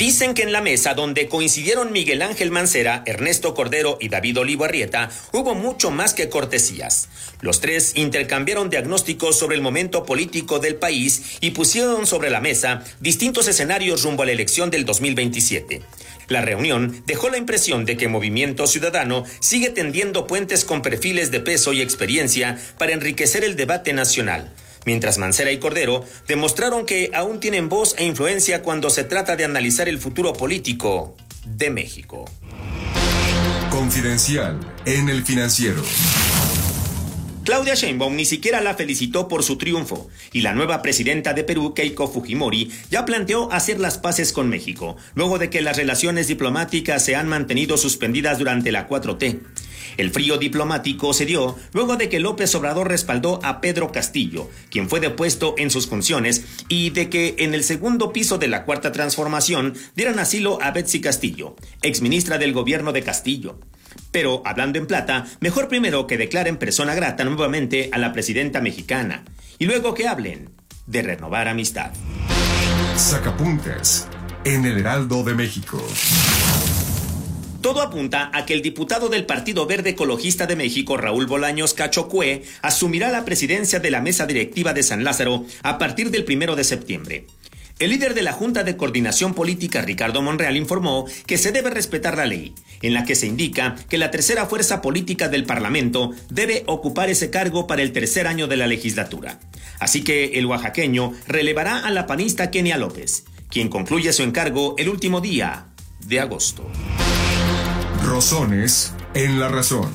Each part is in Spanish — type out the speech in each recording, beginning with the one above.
Dicen que en la mesa donde coincidieron Miguel Ángel Mancera, Ernesto Cordero y David Olivo Arrieta, hubo mucho más que cortesías. Los tres intercambiaron diagnósticos sobre el momento político del país y pusieron sobre la mesa distintos escenarios rumbo a la elección del 2027. La reunión dejó la impresión de que Movimiento Ciudadano sigue tendiendo puentes con perfiles de peso y experiencia para enriquecer el debate nacional, mientras Mancera y Cordero demostraron que aún tienen voz e influencia cuando se trata de analizar el futuro político de México. Confidencial en El Financiero. Claudia Sheinbaum ni siquiera la felicitó por su triunfo, y la nueva presidenta de Perú, Keiko Fujimori, ya planteó hacer las paces con México, luego de que las relaciones diplomáticas se han mantenido suspendidas durante la 4T. El frío diplomático se dio luego de que López Obrador respaldó a Pedro Castillo, quien fue depuesto en sus funciones, y de que en el segundo piso de la Cuarta Transformación dieran asilo a Betsy Castillo, exministra del gobierno de Castillo. Pero, hablando en plata, mejor primero que declaren persona grata nuevamente a la presidenta mexicana, y luego que hablen de renovar amistad. Sacapuntas en El Heraldo de México. Todo apunta a que el diputado del Partido Verde Ecologista de México, Raúl Bolaños Cacho Cue, asumirá la presidencia de la mesa directiva de San Lázaro a partir del 1 de septiembre. El líder de la Junta de Coordinación Política, Ricardo Monreal, informó que se debe respetar la ley, en la que se indica que la tercera fuerza política del Parlamento debe ocupar ese cargo para el tercer año de la legislatura. Así que el oaxaqueño relevará a la panista Kenia López, quien concluye su encargo el último día de agosto. Rosones en La Razón.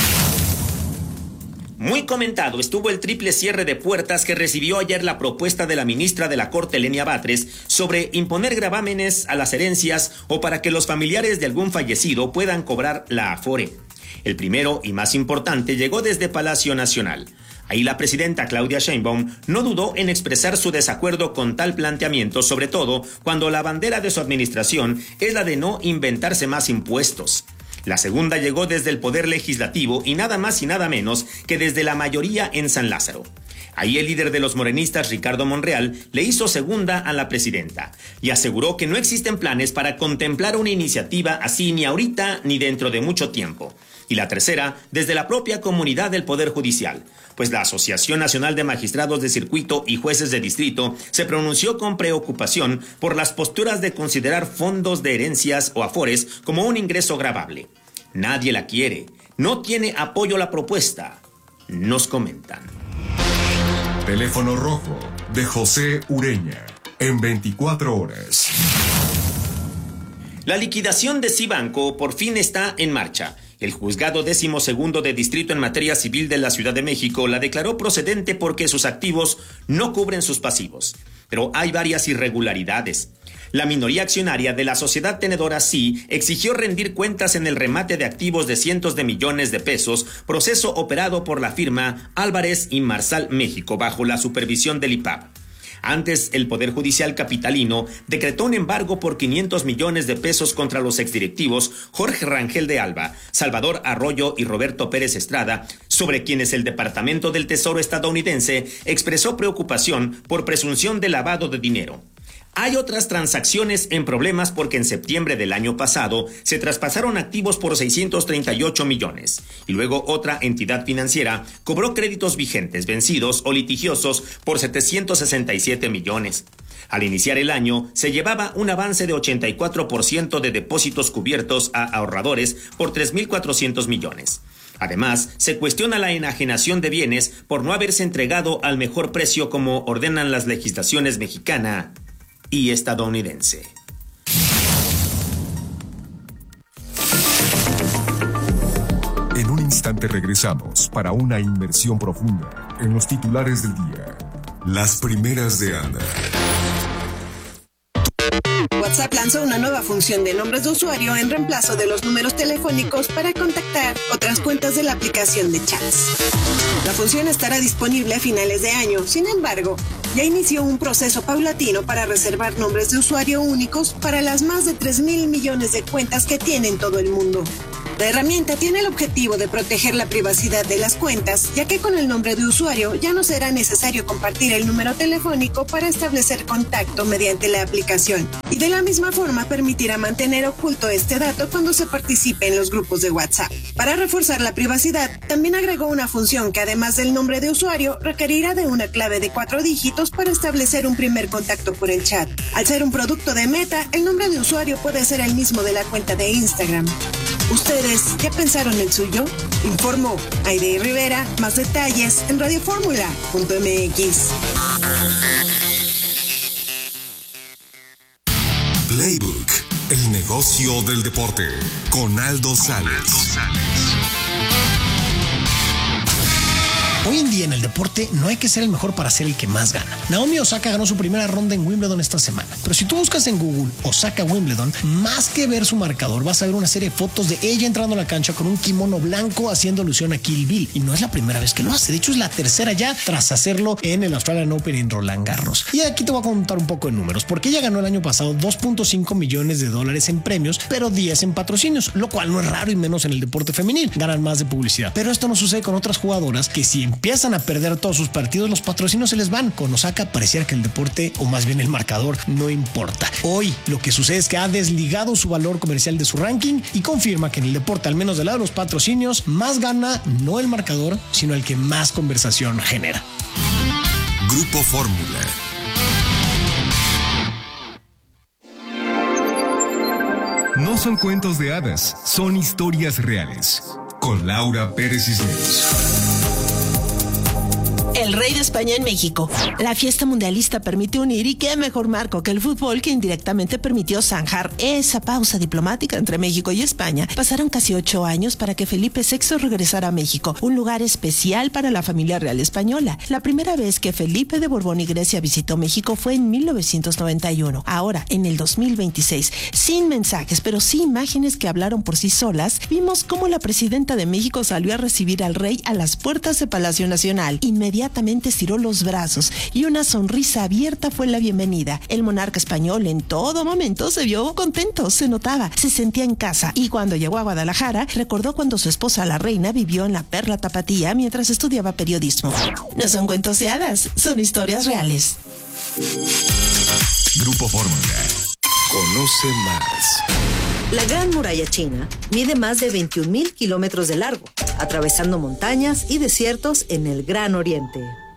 Muy comentado estuvo el triple cierre de puertas que recibió ayer la propuesta de la ministra de la Corte, Lenia Batres, sobre imponer gravámenes a las herencias o para que los familiares de algún fallecido puedan cobrar la Afore. El primero y más importante llegó desde Palacio Nacional. Ahí la presidenta Claudia Sheinbaum no dudó en expresar su desacuerdo con tal planteamiento, sobre todo cuando la bandera de su administración es la de no inventarse más impuestos. La segunda llegó desde el Poder Legislativo y nada más y nada menos que desde la mayoría en San Lázaro. Ahí el líder de los morenistas, Ricardo Monreal, le hizo segunda a la presidenta y aseguró que no existen planes para contemplar una iniciativa así ni ahorita ni dentro de mucho tiempo. Y la tercera, desde la propia comunidad del Poder Judicial, pues la Asociación Nacional de Magistrados de Circuito y Jueces de Distrito se pronunció con preocupación por las posturas de considerar fondos de herencias o afores como un ingreso gravable. Nadie la quiere, no tiene apoyo la propuesta, nos comentan. Teléfono rojo de José Ureña en 24 horas. La liquidación de Cibanco por fin está en marcha. El juzgado 12º de distrito en materia civil de la Ciudad de México la declaró procedente porque sus activos no cubren sus pasivos. Pero hay varias irregularidades. La minoría accionaria de la sociedad tenedora sí exigió rendir cuentas en el remate de activos de cientos de millones de pesos, proceso operado por la firma Álvarez y Marsal México bajo la supervisión del IPAB. Antes, el Poder Judicial capitalino decretó un embargo por 500 millones de pesos contra los exdirectivos Jorge Rangel de Alba, Salvador Arroyo y Roberto Pérez Estrada, sobre quienes el Departamento del Tesoro estadounidense expresó preocupación por presunción de lavado de dinero. Hay otras transacciones en problemas porque en septiembre del año pasado se traspasaron activos por 638 millones y luego otra entidad financiera cobró créditos vigentes, vencidos o litigiosos por 767 millones. Al iniciar el año se llevaba un avance de 84% de depósitos cubiertos a ahorradores por 3.400 millones. Además, se cuestiona la enajenación de bienes por no haberse entregado al mejor precio como ordenan las legislaciones mexicana y estadounidense. En un instante regresamos para una inmersión profunda en los titulares del día. Las primeras de Ana. WhatsApp lanzó una nueva función de nombres de usuario en reemplazo de los números telefónicos para contactar otras cuentas de la aplicación de chats. La función estará disponible a finales de año. Sin embargo, ya inició un proceso paulatino para reservar nombres de usuario únicos para las más de 3,000 millones de cuentas que tiene en todo el mundo. La herramienta tiene el objetivo de proteger la privacidad de las cuentas, ya que con el nombre de usuario ya no será necesario compartir el número telefónico para establecer contacto mediante la aplicación. Y de la misma forma permitirá mantener oculto este dato cuando se participe en los grupos de WhatsApp. Para reforzar la privacidad, también agregó una función que además del nombre de usuario, requerirá de una clave de 4 dígitos para establecer un primer contacto por el chat. Al ser un producto de Meta, el nombre de usuario puede ser el mismo de la cuenta de Instagram. ¿Ustedes ya pensaron el suyo? Informó Aide Rivera. Más detalles en radioformula.mx. Playbook, el negocio del deporte, con Aldo Sales. Hoy en día en el deporte no hay que ser el mejor para ser el que más gana. Naomi Osaka ganó su primera ronda en Wimbledon esta semana. Pero si tú buscas en Google Osaka Wimbledon, más que ver su marcador, vas a ver una serie de fotos de ella entrando a la cancha con un kimono blanco haciendo alusión a Kill Bill. Y no es la primera vez que lo hace. De hecho, es la tercera ya tras hacerlo en el Australian Open en Roland Garros. Y aquí te voy a contar un poco de números, porque ella ganó el año pasado $2.5 millones en premios, pero 10 en patrocinios, lo cual no es raro y menos en el deporte femenil. Ganan más de publicidad. Pero esto no sucede con otras jugadoras que si empiezan a perder todos sus partidos, los patrocinios se les van. Con Osaka pareciera que el deporte, o más bien el marcador, no importa. Hoy lo que sucede es que ha desligado su valor comercial de su ranking y confirma que en el deporte, al menos del lado de los patrocinios, más gana no el marcador, sino el que más conversación genera. Grupo Fórmula. No son cuentos de hadas, son historias reales. Con Laura Pérez Cisneros. El rey de España en México. La fiesta mundialista permitió unir, y qué mejor marco que el fútbol, que indirectamente permitió zanjar esa pausa diplomática entre México y España. Pasaron casi 8 años para que Felipe VI regresara a México, un lugar especial para la familia real española. La primera vez que Felipe de Borbón y Grecia visitó México fue en 1991. Ahora, en el 2026, sin mensajes, pero sí imágenes que hablaron por sí solas, vimos cómo la presidenta de México salió a recibir al rey a las puertas de Palacio Nacional. Inmediatamente estiró los brazos y una sonrisa abierta fue la bienvenida. El monarca español en todo momento se vio contento, se notaba, se sentía en casa, y cuando llegó a Guadalajara recordó cuando su esposa la reina vivió en la Perla Tapatía mientras estudiaba periodismo. No son cuentos de hadas, son historias reales. Grupo Fórmula. Conoce más. La Gran Muralla China mide más de 21,000 kilómetros de largo, atravesando montañas y desiertos en el Gran Oriente.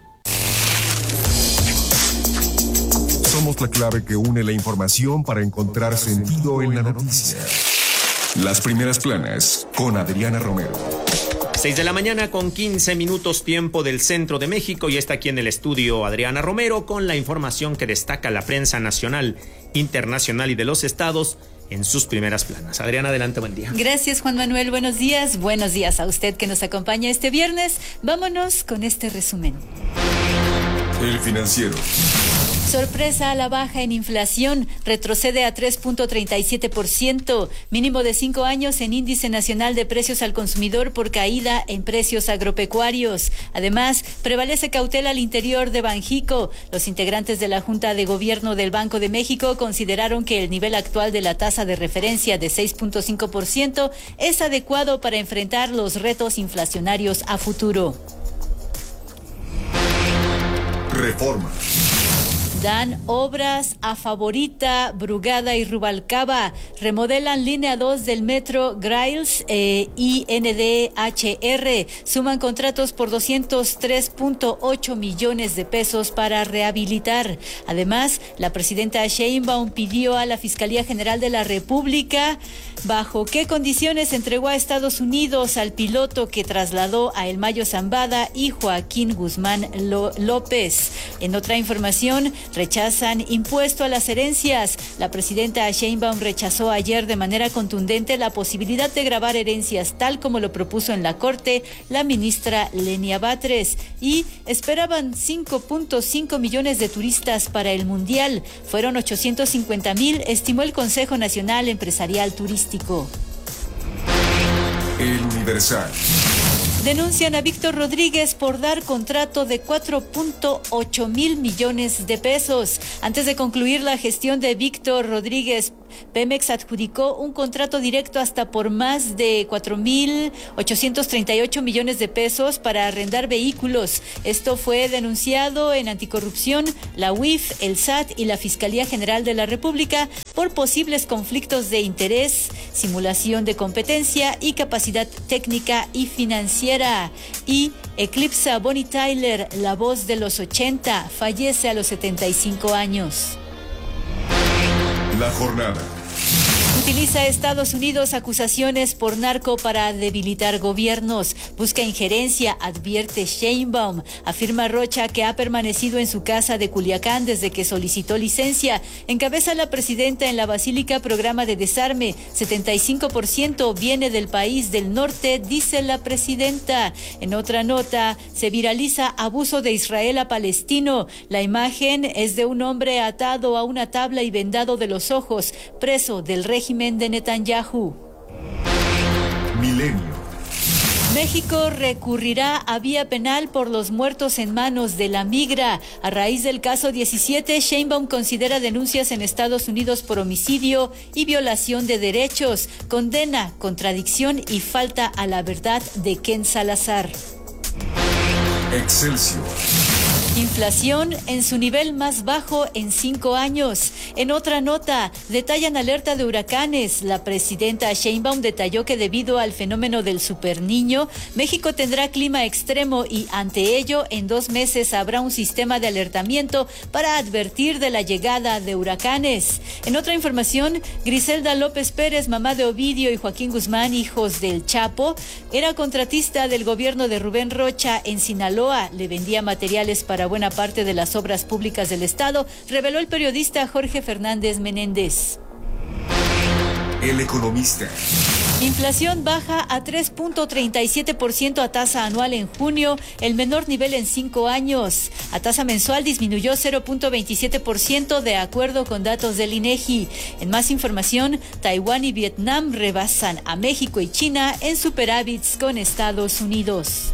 Somos la clave que une la información para encontrar sentido en la noticia. Las primeras planas con Adriana Romero. 6 de la mañana con 15 minutos tiempo del centro de México, y está aquí en el estudio Adriana Romero con la información que destaca la prensa nacional, internacional y de los estados en sus primeras planas. Adriana, adelante, buen día. Gracias, Juan Manuel, buenos días a usted que nos acompaña este viernes. Vámonos con este resumen. El Financiero. Sorpresa a la baja en inflación, retrocede a 3.37%, mínimo de 5 años en índice nacional de precios al consumidor por caída en precios agropecuarios. Además, prevalece cautela al interior de Banjico. Los integrantes de la Junta de Gobierno del Banco de México consideraron que el nivel actual de la tasa de referencia de 6.5% es adecuado para enfrentar los retos inflacionarios a futuro. Reforma. Dan obras a Favorita, Brugada y Rubalcaba. Remodelan línea 2 del metro Griles y NDHR. Suman contratos por 203.8 millones de pesos para rehabilitar. Además, la presidenta Sheinbaum pidió a la Fiscalía General de la República bajo qué condiciones entregó a Estados Unidos al piloto que trasladó a El Mayo Zambada y Joaquín Guzmán López. En otra información, rechazan impuesto a las herencias. La presidenta Sheinbaum rechazó ayer de manera contundente la posibilidad de gravar herencias, tal como lo propuso en la Corte la ministra Lenia Batres. Y esperaban 5.5 millones de turistas para el Mundial. Fueron 850,000, estimó el Consejo Nacional Empresarial Turístico. El Universal. Denuncian a Víctor Víctor Rodríguez por dar contrato de 4.8 mil millones de pesos. Antes de concluir la gestión de Víctor Rodríguez, Pemex adjudicó un contrato directo hasta por más de 4.838 millones de pesos para arrendar vehículos. Esto fue denunciado en Anticorrupción, la UIF, el SAT y la Fiscalía General de la República por posibles conflictos de interés, simulación de competencia y capacidad técnica y financiera. Y eclipsa Bonnie Tyler, la voz de los 80, fallece a los 75 años. La jornada. Utiliza Estados Unidos acusaciones por narco para debilitar gobiernos. Busca injerencia, advierte Sheinbaum. Afirma Rocha que ha permanecido en su casa de Culiacán desde que solicitó licencia. Encabeza la presidenta en la Basílica programa de desarme. 75% viene del país del norte, dice la presidenta. En otra nota, se viraliza abuso de Israel a palestino. La imagen es de un hombre atado a una tabla y vendado de los ojos, preso del régimen de Netanyahu. Milenio. México recurrirá a vía penal por los muertos en manos de la migra. A raíz del caso 17, Sheinbaum considera denuncias en Estados Unidos por homicidio y violación de derechos. Condena, contradicción y falta a la verdad de Ken Salazar. Excelsior. Inflación en su nivel más bajo en 5 años. En otra nota, detallan alerta de huracanes. La presidenta Sheinbaum detalló que debido al fenómeno del superniño, México tendrá clima extremo y ante ello, en 2 meses habrá un sistema de alertamiento para advertir de la llegada de huracanes. En otra información, Griselda López Pérez, mamá de Ovidio y Joaquín Guzmán, hijos del Chapo, era contratista del gobierno de Rubén Rocha en Sinaloa. Le vendía materiales para buena parte de las obras públicas del estado, reveló el periodista Jorge Fernández Menéndez. El Economista. Inflación baja a 3.37% a tasa anual en junio, el menor nivel en 5 años. A tasa mensual disminuyó 0.27% de acuerdo con datos del INEGI. En más información, Taiwán y Vietnam rebasan a México y China en superávits con Estados Unidos.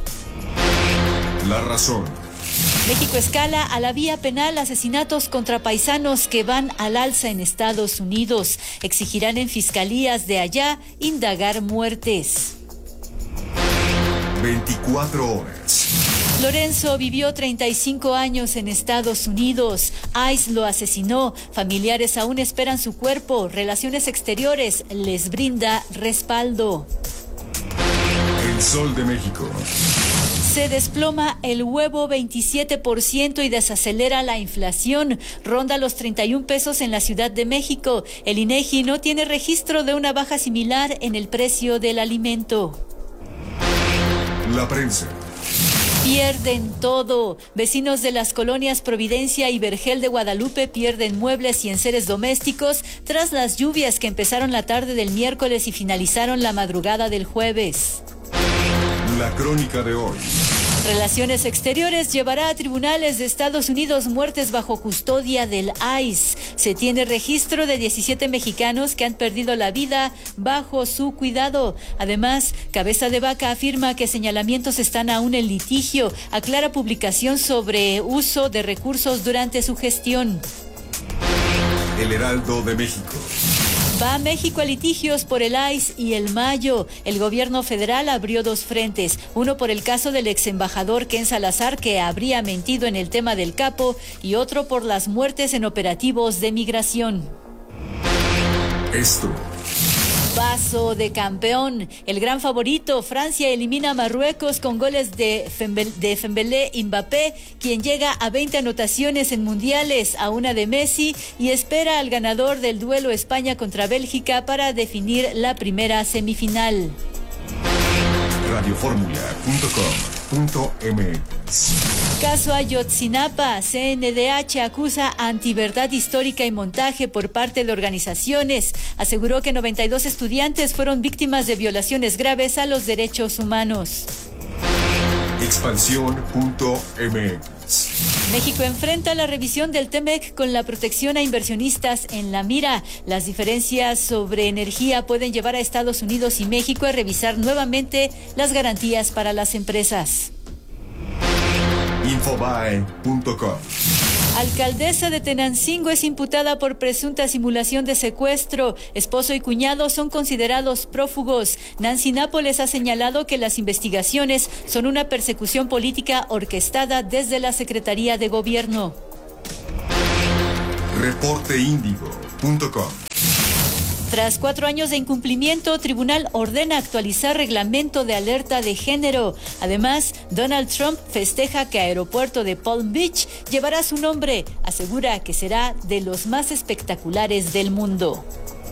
La Razón. México escala a la vía penal asesinatos contra paisanos que van al alza en Estados Unidos. Exigirán en fiscalías de allá indagar muertes. 24 horas. Lorenzo vivió 35 años en Estados Unidos. ICE lo asesinó. Familiares aún esperan su cuerpo. Relaciones Exteriores les brinda respaldo. El Sol de México. Se desploma el huevo 27% y desacelera la inflación. Ronda los 31 pesos en la Ciudad de México. El INEGI no tiene registro de una baja similar en el precio del alimento. La Prensa. Pierden todo. Vecinos de las colonias Providencia y Vergel de Guadalupe pierden muebles y enseres domésticos tras las lluvias que empezaron la tarde del miércoles y finalizaron la madrugada del jueves. La crónica de hoy. Relaciones Exteriores llevará a tribunales de Estados Unidos muertes bajo custodia del ICE. Se tiene registro de 17 mexicanos que han perdido la vida bajo su cuidado. Además, Cabeza de Vaca afirma que señalamientos están aún en litigio. Aclara publicación sobre uso de recursos durante su gestión. El Heraldo de México. Va a México a litigios por el ICE y el Mayo. El gobierno federal abrió 2 frentes. Uno por el caso del ex embajador Ken Salazar, que habría mentido en el tema del capo, y otro por las muertes en operativos de migración. Esto. Paso de campeón. El gran favorito, Francia, elimina a Marruecos con goles de Dembélé y Mbappé, quien llega a 20 anotaciones en mundiales, a una de Messi, y espera al ganador del duelo España contra Bélgica para definir la primera semifinal. Radioformula.com.mx. Caso Ayotzinapa. CNDH acusa antiverdad histórica y montaje por parte de organizaciones. Aseguró que 92 estudiantes fueron víctimas de violaciones graves a los derechos humanos. Expansión.mx. México enfrenta la revisión del TEMEC con la protección a inversionistas en la mira. Las diferencias sobre energía pueden llevar a Estados Unidos y México a revisar nuevamente las garantías para las empresas. Infobae.com. Alcaldesa de Tenancingo es imputada por presunta simulación de secuestro. Esposo y cuñado son considerados prófugos. Nancy Nápoles ha señalado que las investigaciones son una persecución política orquestada desde la Secretaría de Gobierno. Reporteindigo.com. Tras 4 años de incumplimiento, tribunal ordena actualizar reglamento de alerta de género. Además, Donald Trump festeja que aeropuerto de Palm Beach llevará su nombre. Asegura que será de los más espectaculares del mundo.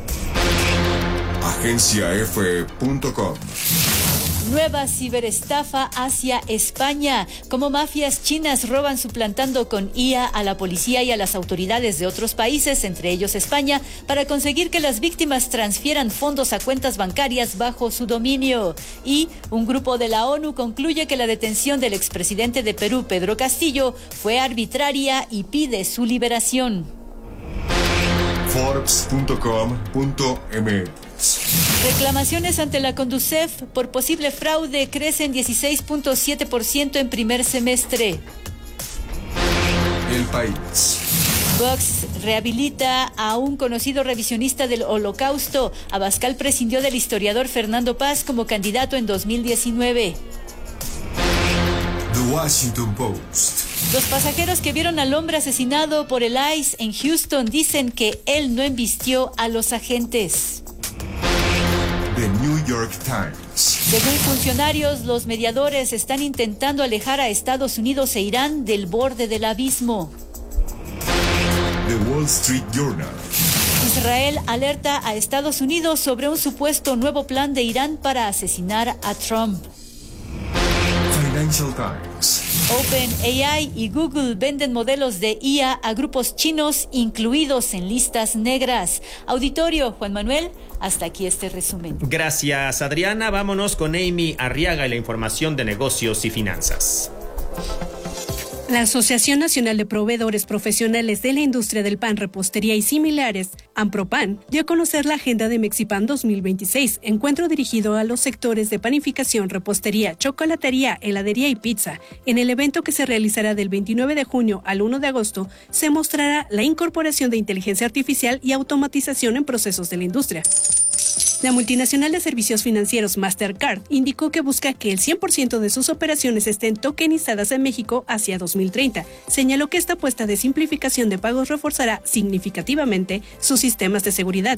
Agenciaf.com. Nueva ciberestafa hacia España. Como mafias chinas roban suplantando con IA a la policía y a las autoridades de otros países, entre ellos España, para conseguir que las víctimas transfieran fondos a cuentas bancarias bajo su dominio. Y un grupo de la ONU concluye que la detención del expresidente de Perú, Pedro Castillo, fue arbitraria y pide su liberación. Forbes.com.mx. Reclamaciones ante la Conducef por posible fraude crecen 16.7% en primer semestre. El País. Vox rehabilita a un conocido revisionista del Holocausto. Abascal prescindió del historiador Fernando Paz como candidato en 2019. The Washington Post. Los pasajeros que vieron al hombre asesinado por el ICE en Houston dicen que él no embistió a los agentes. The New York Times. Según funcionarios, los mediadores están intentando alejar a Estados Unidos e Irán del borde del abismo. The Wall Street Journal. Israel alerta a Estados Unidos sobre un supuesto nuevo plan de Irán para asesinar a Trump. Financial Times. OpenAI y Google venden modelos de IA a grupos chinos incluidos en listas negras. Auditorio, Juan Manuel, hasta aquí este resumen. Gracias, Adriana. Vámonos con Amy Arriaga y la información de negocios y finanzas. La Asociación Nacional de Proveedores Profesionales de la Industria del Pan, Repostería y Similares, AMPROPAN, dio a conocer la agenda de Mexipan 2026, encuentro dirigido a los sectores de panificación, repostería, chocolatería, heladería y pizza. En el evento que se realizará del 29 de junio al 1 de agosto, se mostrará la incorporación de inteligencia artificial y automatización en procesos de la industria. La multinacional de servicios financieros Mastercard indicó que busca que el 100% de sus operaciones estén tokenizadas en México hacia 2030. Señaló que esta apuesta de simplificación de pagos reforzará significativamente sus sistemas de seguridad.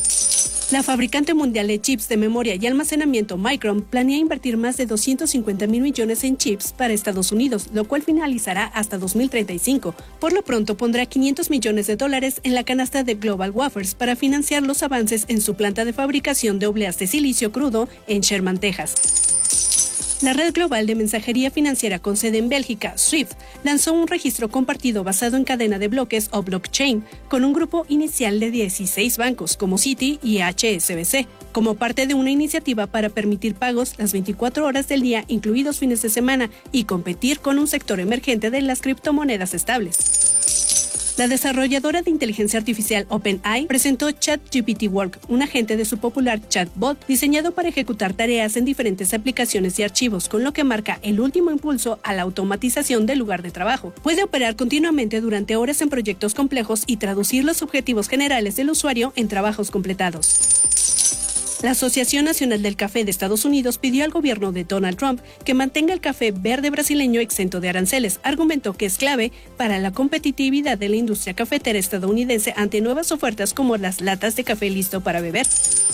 La fabricante mundial de chips de memoria y almacenamiento Micron planea invertir más de 250,000 millones en chips para Estados Unidos, lo cual finalizará hasta 2035. Por lo pronto pondrá $500 millones en la canasta de Global Wafers para financiar los avances en su planta de fabricación de obleas de silicio crudo en Sherman, Texas. La red global de mensajería financiera con sede en Bélgica, SWIFT, lanzó un registro compartido basado en cadena de bloques o blockchain, con un grupo inicial de 16 bancos como Citi y HSBC, como parte de una iniciativa para permitir pagos las 24 horas del día, incluidos fines de semana, y competir con un sector emergente de las criptomonedas estables. La desarrolladora de inteligencia artificial OpenAI presentó ChatGPT Work, un agente de su popular chatbot diseñado para ejecutar tareas en diferentes aplicaciones y archivos, con lo que marca el último impulso a la automatización del lugar de trabajo. Puede operar continuamente durante horas en proyectos complejos y traducir los objetivos generales del usuario en trabajos completados. La Asociación Nacional del Café de Estados Unidos pidió al gobierno de Donald Trump que mantenga el café verde brasileño exento de aranceles. Argumentó que es clave para la competitividad de la industria cafetera estadounidense ante nuevas ofertas como las latas de café listo para beber.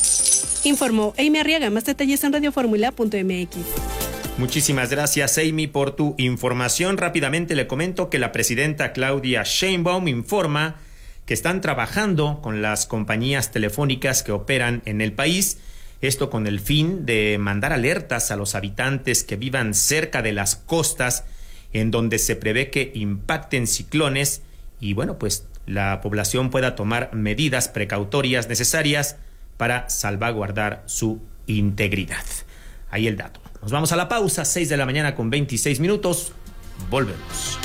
Informó Amy Arriaga. Más detalles en radioformula.mx. Muchísimas gracias, Amy, por tu información. Rápidamente le comento que la presidenta Claudia Sheinbaum informa que están trabajando con las compañías telefónicas que operan en el país, esto con el fin de mandar alertas a los habitantes que vivan cerca de las costas en donde se prevé que impacten ciclones y bueno, pues la población pueda tomar medidas precautorias necesarias para salvaguardar su integridad. Ahí el dato. Nos vamos a la pausa, 6 de la mañana con 26 minutos. Volvemos.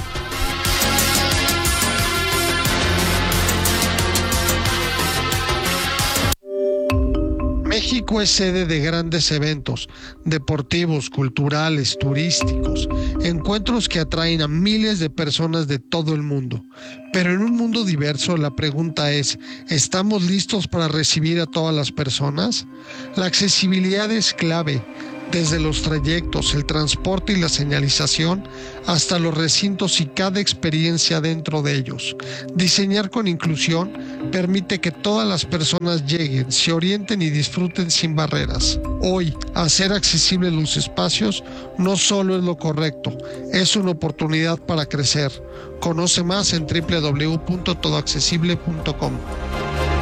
México es sede de grandes eventos deportivos, culturales, turísticos, encuentros que atraen a miles de personas de todo el mundo. Pero en un mundo diverso, la pregunta es, ¿estamos listos para recibir a todas las personas? La accesibilidad es clave, desde los trayectos, el transporte y la señalización, hasta los recintos y cada experiencia dentro de ellos. Diseñar con inclusión permite que todas las personas lleguen, se orienten y disfruten sin barreras. Hoy, hacer accesibles los espacios no solo es lo correcto, es una oportunidad para crecer. Conoce más en www.todoaccesible.com.